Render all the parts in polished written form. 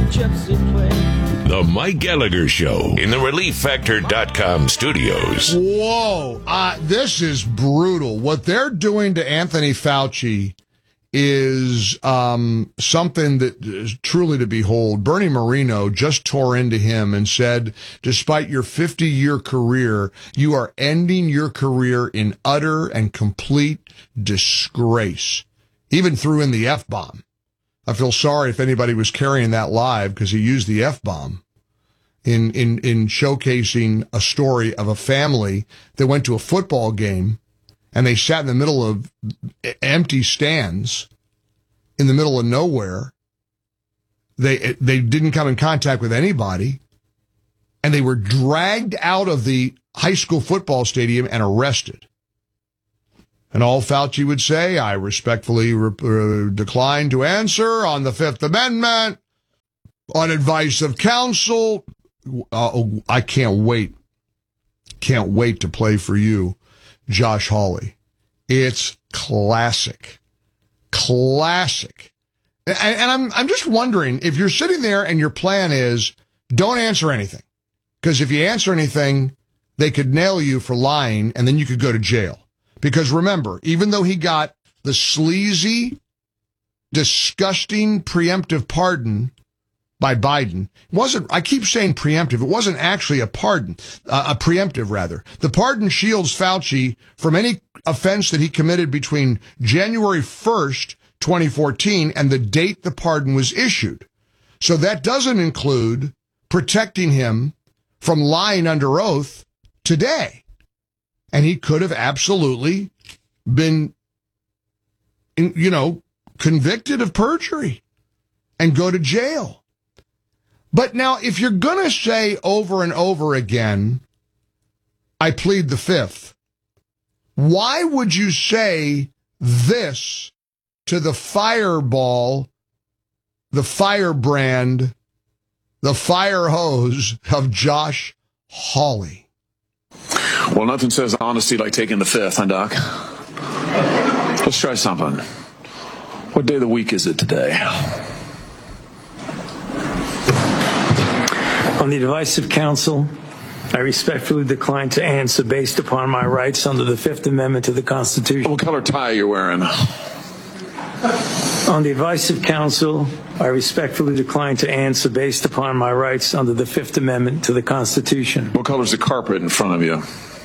The Mike Gallagher Show in the ReliefFactor.com studios. Whoa, this is brutal. What they're doing to Anthony Fauci is something that is truly to behold. Bernie Moreno just tore into him and said, despite your 50-year career, you are ending your career in utter and complete disgrace. Even threw in the F-bomb. I feel sorry if anybody was carrying that live because he used the F-bomb in showcasing a story of a family that went to a football game and they sat in the middle of empty stands in the middle of nowhere. They didn't come in contact with anybody, and they were dragged out of the high school football stadium and arrested. And all Fauci would say, I respectfully decline to answer on the Fifth Amendment, on advice of counsel. I can't wait. Can't wait to play for you, Josh Hawley. It's classic. Classic. And I'm just wondering, if you're sitting there and your plan is, don't answer anything. Because if you answer anything, they could nail you for lying, and then you could go to jail. Because remember, even though he got the sleazy, disgusting preemptive pardon by Biden, I keep saying preemptive, it wasn't actually a pardon, a preemptive rather. The pardon shields Fauci from any offense that he committed between January 1st, 2014 and the date the pardon was issued. So that doesn't include protecting him from lying under oath today. And he could have absolutely been, convicted of perjury and go to jail. But now, if you're going to say over and over again, I plead the Fifth, why would you say this to the fireball, the firebrand, the fire hose of Josh Hawley? Well, nothing says honesty like taking the Fifth, huh, Doc? Let's try something. What day of the week is it today? On the advice of counsel, I respectfully decline to answer based upon my rights under the Fifth Amendment to the Constitution. What color tie are you wearing? On the advice of counsel, I respectfully decline to answer based upon my rights under the Fifth Amendment to the Constitution. What color is the carpet in front of you?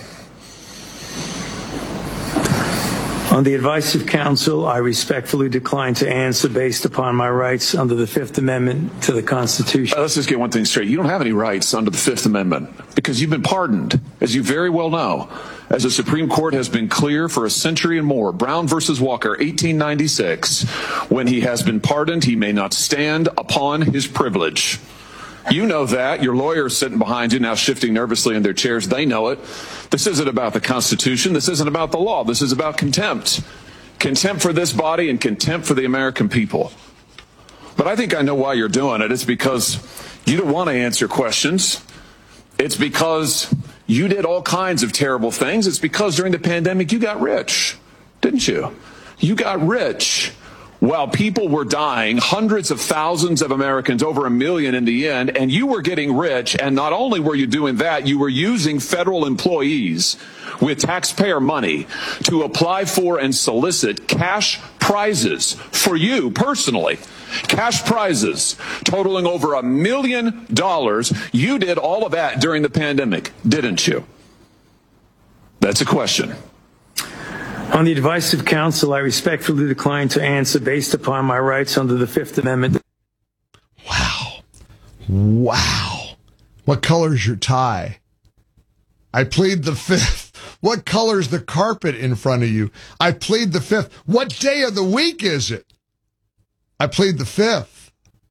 On the advice of counsel, I respectfully decline to answer based upon my rights under the Fifth Amendment to the Constitution. Let's just get one thing straight. You don't have any rights under the Fifth Amendment because you've been pardoned, as you very well know. As the Supreme Court has been clear for a century and more, Brown versus Walker, 1896, when he has been pardoned, he may not stand upon his privilege. You know that. Your lawyers sitting behind you now shifting nervously in their chairs. They know it. This isn't about the Constitution. This isn't about the law. This is about contempt. Contempt for this body and contempt for the American people. But I think I know why you're doing it. It's because you don't want to answer questions. It's because you did all kinds of terrible things. It's because during the pandemic you got rich, didn't you? You got rich while people were dying, hundreds of thousands of Americans, over 1 million in the end, and you were getting rich. And not only were you doing that, you were using federal employees with taxpayer money to apply for and solicit cash prizes for you personally. Cash prizes totaling over $1 million. You did all of that during the pandemic, didn't you? That's a question. On the advice of counsel, I respectfully decline to answer based upon my rights under the Fifth Amendment. Wow. Wow. What color's your tie? I plead the Fifth. What color's the carpet in front of you? I plead the Fifth. What day of the week is it? I plead the Fifth.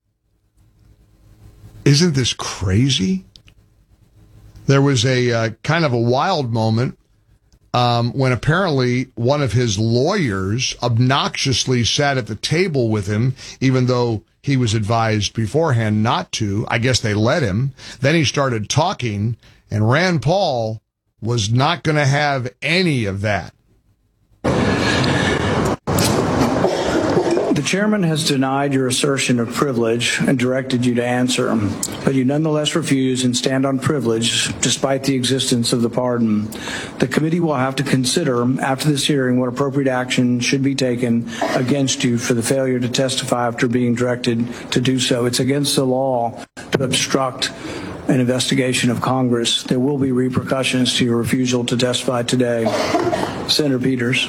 Isn't this crazy? There was a kind of a wild moment when apparently one of his lawyers obnoxiously sat at the table with him, even though he was advised beforehand not to. I guess they let him. Then he started talking, and Rand Paul was not going to have any of that. The chairman has denied your assertion of privilege and directed you to answer, but you nonetheless refuse and stand on privilege despite the existence of the pardon. The committee will have to consider after this hearing what appropriate action should be taken against you for the failure to testify after being directed to do so. It's against the law to obstruct an investigation of Congress. There will be repercussions to your refusal to testify today. Senator Peters.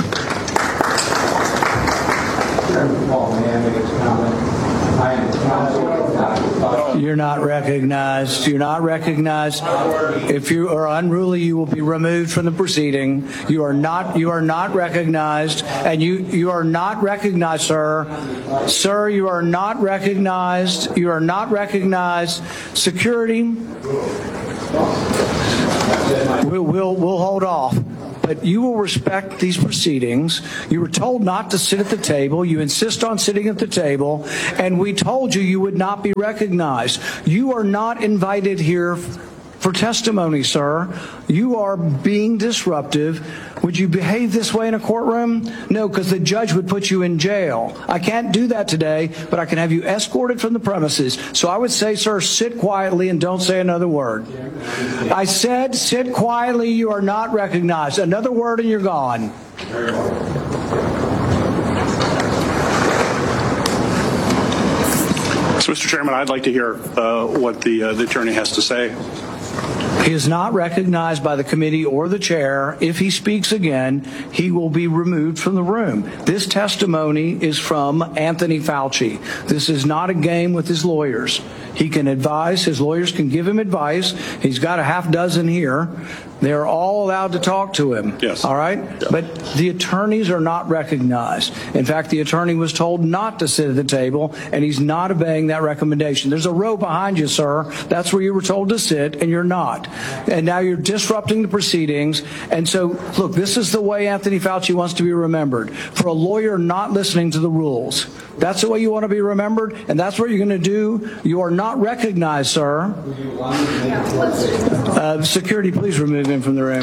You're not recognized. You're not recognized. If you are unruly, you will be removed from the proceeding. You are not recognized, and you are not recognized, sir. Sir, you are not recognized. You are not recognized. Security. We'll hold off. But you will respect these proceedings. You were told not to sit at the table. You insist on sitting at the table. And we told you you would not be recognized. You are not invited here for testimony, sir. You are being disruptive. Would you behave this way in a courtroom? No, because the judge would put you in jail. I can't do that today, but I can have you escorted from the premises. So I would say, sir, sit quietly and don't say another word. I said, sit quietly. You are not recognized. Another word and you're gone. So, Mr. Chairman, I'd like to hear what the attorney has to say. He is not recognized by the committee or the chair. If he speaks again, he will be removed from the room. This testimony is from Anthony Fauci. This is not a game with his lawyers. He can advise. His lawyers can give him advice. He's got a half dozen here. They're all allowed to talk to him. Yes. All right? Yeah. But the attorneys are not recognized. In fact, the attorney was told not to sit at the table, and he's not obeying that recommendation. There's a row behind you, sir. That's where you were told to sit, and you're not. And now you're disrupting the proceedings. And so, look, this is the way Anthony Fauci wants to be remembered. For a lawyer not listening to the rules. That's the way you want to be remembered, and that's what you're going to do. You are not recognized, sir. Security, please remove him from the room.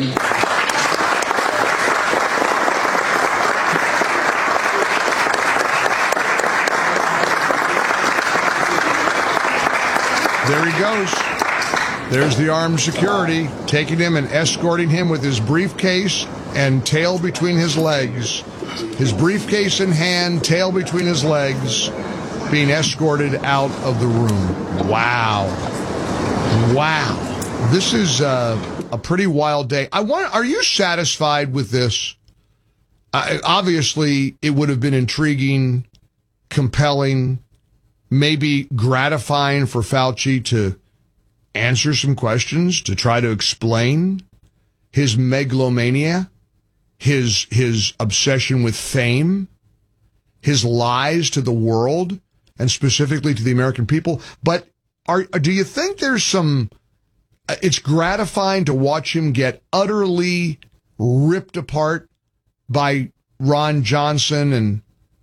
There he goes. There's the armed security taking him and escorting him with his briefcase and tail between his legs. His briefcase in hand, tail between his legs, being escorted out of the room. Wow. Wow. This is a pretty wild day. Are you satisfied with this? Obviously, it would have been intriguing, compelling, maybe gratifying for Fauci to answer some questions, to try to explain his megalomania, his obsession with fame, his lies to the world, and specifically to the American people. But do you think there's some... It's gratifying to watch him get utterly ripped apart by Ron Johnson and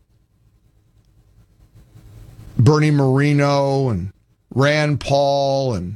Bernie Moreno and Rand Paul and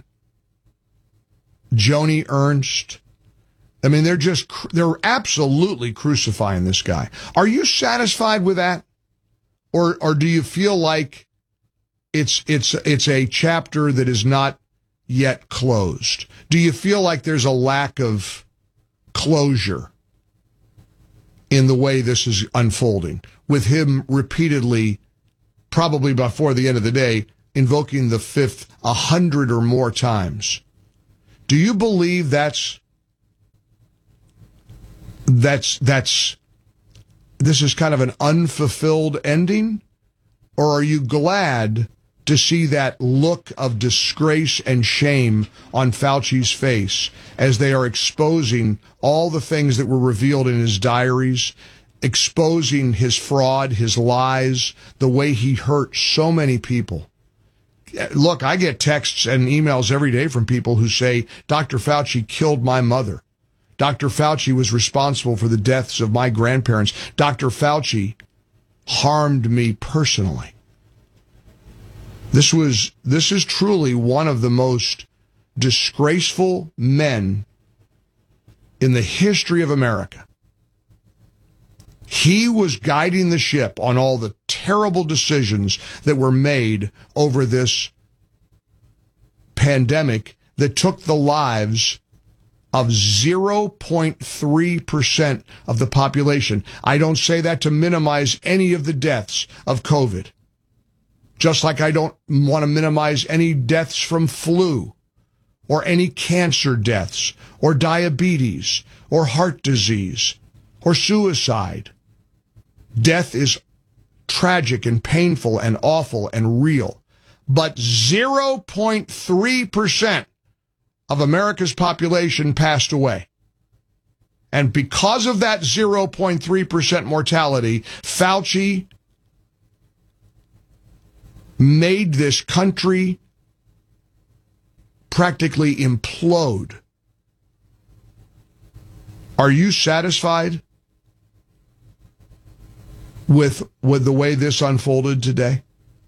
Joni Ernst. I mean, they're absolutely crucifying this guy. Are you satisfied with that? Or do you feel like it's a chapter that is not yet closed? Do you feel like there's a lack of closure in the way this is unfolding, with him repeatedly, probably before the end of the day, invoking the fifth 100 or more times? Do you believe this is kind of an unfulfilled ending? Or are you glad to see that look of disgrace and shame on Fauci's face as they are exposing all the things that were revealed in his diaries, exposing his fraud, his lies, the way he hurt so many people? Look, I get texts and emails every day from people who say, Dr. Fauci killed my mother. Dr. Fauci was responsible for the deaths of my grandparents. Dr. Fauci harmed me personally. This is truly one of the most disgraceful men in the history of America. He was guiding the ship on all the terrible decisions that were made over this pandemic that took the lives of 0.3% of the population. I don't say that to minimize any of the deaths of COVID. Just like I don't want to minimize any deaths from flu or any cancer deaths or diabetes or heart disease or suicide. Death is tragic and painful and awful and real. But 0.3% of America's population passed away. And because of that 0.3% mortality, Fauci made this country practically implode. Are you satisfied with the way this unfolded today?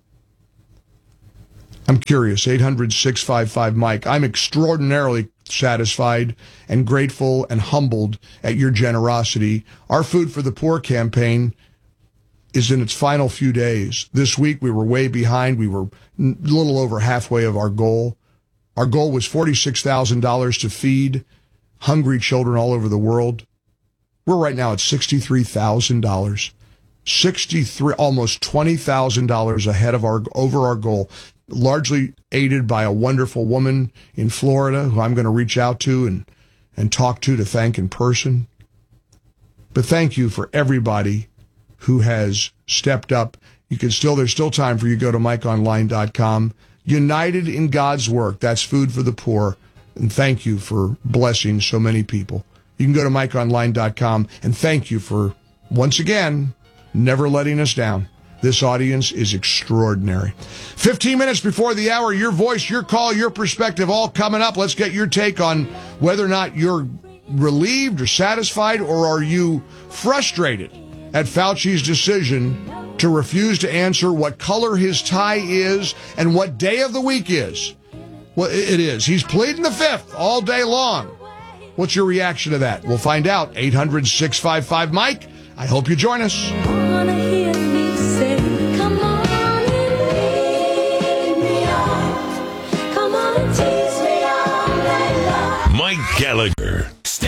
I'm curious. 800-655-MIKE. I'm extraordinarily satisfied and grateful and humbled at your generosity. Our Food for the Poor campaign is in its final few days. This week we were way behind. We were a little over halfway of our goal. Our goal was $46,000 to feed hungry children all over the world. We're right now at $63,000. Almost $20,000 ahead of over our goal, largely aided by a wonderful woman in Florida who I'm going to reach out to and talk to thank in person. But thank you for everybody who has stepped up. There's still time for you to go to MikeOnline.com. United in God's work. That's Food for the Poor. And thank you for blessing so many people. You can go to MikeOnline.com, and thank you for, once again, never letting us down. This audience is extraordinary. 15 minutes before the hour, your voice, your call, your perspective, all coming up. Let's get your take on whether or not you're relieved or satisfied, or are you frustrated at Fauci's decision to refuse to answer what color his tie is and what day of the week is. Well, it is. He's pleading the fifth all day long. What's your reaction to that? We'll find out. 800-655-MIKE. I hope you join us.